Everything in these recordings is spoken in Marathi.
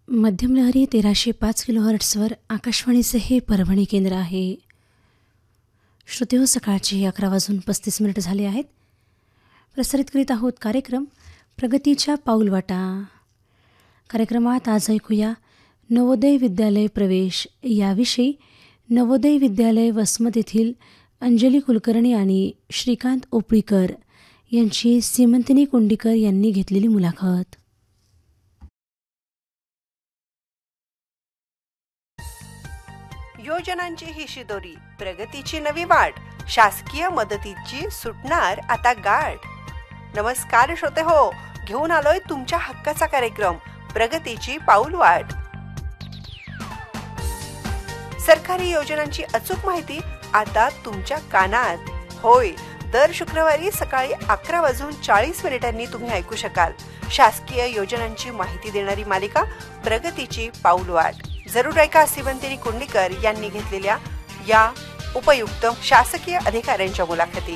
मध्यम लहरी 1305 किलोहर्ट्झवर आकाशवाणीचे हे परभणी केंद्र आहे. श्रोतेहो, सकाळचे 11:35 झाले आहेत. प्रसारित करीत आहोत कार्यक्रम प्रगतीच्या पाऊलवाटा. कार्यक्रमात आज ऐकूया नवोदय विद्यालय प्रवेश याविषयी नवोदय विद्यालय वसमत येथील अंजली कुलकर्णी आणि श्रीकांत ओपळीकर यांची सीमंतिनी कुंडीकर यांनी घेतलेली मुलाखत. योजनांची ही शिदोरी, प्रगतीची नवी वाट, शासकीय मदतीची सुटणार आता गाठ. नमस्कार श्रोते हो, घेऊन आलोय तुमच्या हक्काचा कार्यक्रम प्रगतीची पाऊलवाट. सरकारी योजनांची अचूक माहिती आता तुमच्या कानात. होय, दर शुक्रवारी सकाळी 11:40 तुम्ही ऐकू शकाल शासकीय योजनांची माहिती देणारी मालिका प्रगतीची पाऊलवाट. जरूर ऐका सीमंतिनी कुंडीकर यांनी घेतलेल्या या उपयुक्त शासकीय अधिकाऱ्यांच्या मुलाखती.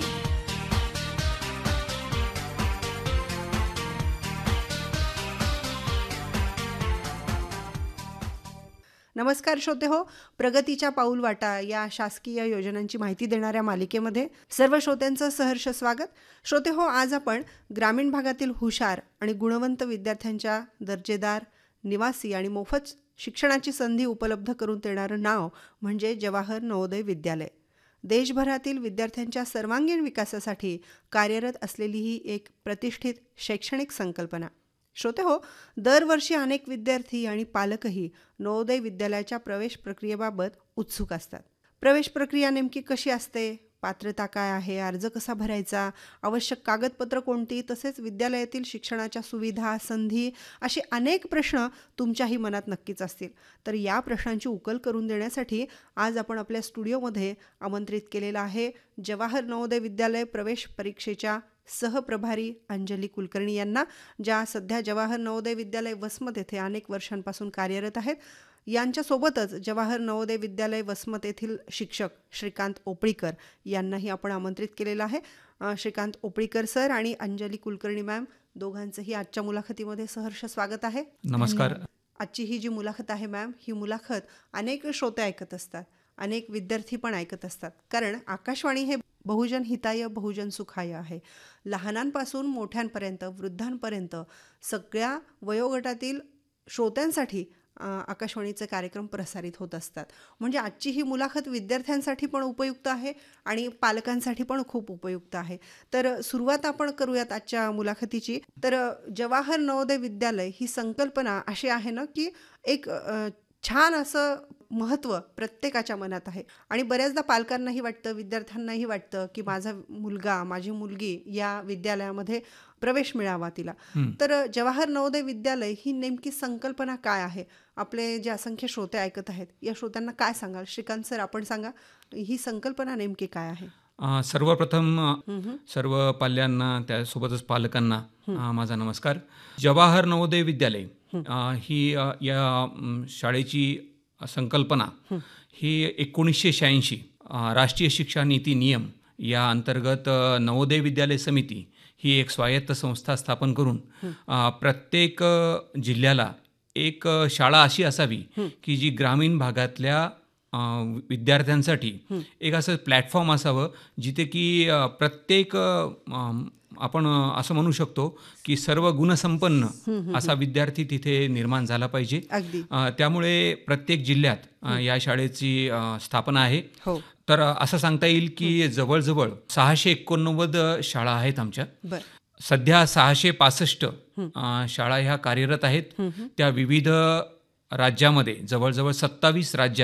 नमस्कार श्रोते हो, प्रगतीच्या पाऊलवाटा या शासकीय योजनांची माहिती देणाऱ्या मालिकेमध्ये सर्व श्रोत्यांचं सहर्ष स्वागत. श्रोते हो, आज आपण ग्रामीण भागातील हुशार आणि गुणवंत विद्यार्थ्यांच्या दर्जेदार, निवासी आणि मोफत शिक्षणाची संधी उपलब्ध करून देणारं नाव म्हणजे जवाहर नवोदय विद्यालय. देशभरातील विद्यार्थ्यांच्या सर्वांगीण विकासासाठी कार्यरत असलेली ही एक प्रतिष्ठित शैक्षणिक संकल्पना. श्रोते हो, दरवर्षी अनेक विद्यार्थी आणि पालकही नवोदय विद्यालयाच्या प्रवेश प्रक्रियेबाबत उत्सुक असतात. प्रवेश प्रक्रिया नेमकी कशी असते, पात्रता काय आहे, अर्ज कसा भरायचा, आवश्यक कागदपत्र कोणती, तसेच विद्यालयातील शिक्षणाच्या सुविधा, संधी असे अनेक प्रश्न तुमच्याही मनात नक्कीच असतील. तर या प्रश्नांची उकल करून देण्यासाठी आज आपण आपल्या स्टुडिओमध्ये आमंत्रित केलेलं आहे जवाहर नवोदय विद्यालय प्रवेश परीक्षेच्या सहप्रभारी अंजली कुलकर्णी यांना, ज्या सध्या जवाहर नवोदय विद्यालय वसमत येथे अनेक वर्षांपासून कार्यरत आहेत. यांच्यासोबतच जवाहर नवोदय विद्यालय वसमत येथील शिक्षक श्रीकांत ओपळीकर यांनाही आपण आमंत्रित केलेलं आहे. श्रीकांत ओपळीकर सर आणि अंजली कुलकर्णी मॅम, दोघांचंही आजच्या मुलाखतीमध्ये सहर्ष स्वागत आहे. नमस्कार. आजची ही जी मुलाखत आहे मॅम, ही मुलाखत अनेक श्रोते ऐकत असतात, अनेक विद्यार्थी पण ऐकत असतात, कारण आकाशवाणी हे बहुजन हिताय बहुजन सुखाय आहे. लहानांपासून मोठ्यांपर्यंत, वृद्धांपर्यंत सगळ्या वयोगटातील श्रोत्यांसाठी आकाशवाणीचे कार्यक्रम प्रसारित होत असतात. म्हणजे आजची ही मुलाखत विद्यार्थ्यांसाठी पण उपयुक्त आहे आणि पालकांसाठी पण खूप उपयुक्त आहे. तर सुरुवात आपण करूयात आजच्या मुलाखतीची. तर जवाहर नवोदय विद्यालय ही संकल्पना अशी आहे ना, की एक छान असं महत्त्व प्रत्येकाच्या मनात आहे आणि बऱ्याचदा पालकांनाही वाटतं, विद्यार्थ्यांनाही वाटतं की माझा मुलगा, माझी मुलगी या विद्यालयामध्ये प्रवेश मिळावा तिला. तर जवाहर नवोदय विद्यालय ही नेमकी संकल्पना काय आहे? आपले जे असंख्य श्रोते ऐकत आहेत, या श्रोत्यांना काय सांगाल? श्रीकांत सर, आपण सांगा, ही संकल्पना नेमकी काय आहे? सर्वप्रथम सर्व पाल्यांना, त्यासोबतच पालकांना माझा नमस्कार. जवाहर नवोदय विद्यालय ही या शाळेची संकल्पना ही 1986 राष्ट्रीय शिक्षा नीती नियम या अंतर्गत नवोदय विद्यालय समिती ही एक स्वायत्त संस्था स्थापन करून प्रत्येक जिल्ह्याला एक शाळा अशी असावी की जी ग्रामीण भागातल्या विद्यार्थ्यांसाठी एक असं प्लॅटफॉर्म असावं जिथे की प्रत्येक आपण असं म्हणू शकतो की सर्व गुणसंपन्न असा विद्यार्थी तिथे निर्माण झाला पाहिजे. त्यामुळे प्रत्येक जिल्ह्यात या शाळेची स्थापना आहे. तर असं सांगता येईल की जवळजवळ 689 शाळा आहेत आमच्या. सध्या 665 शाळा ह्या कार्यरत आहेत. त्या विविध राज्यामध्ये, जवळजवळ 27 राज्यात